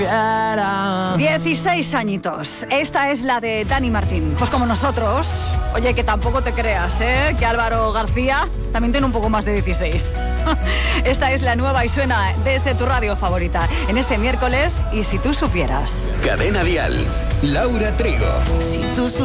16 añitos. Esta es la de Dani Martín. Pues como nosotros. Oye, que tampoco te creas, que Álvaro García también tiene un poco más de 16. Esta es la nueva y suena desde tu radio favorita en este miércoles. Y si tú supieras. Cadena Dial, Laura Trigo. Si tú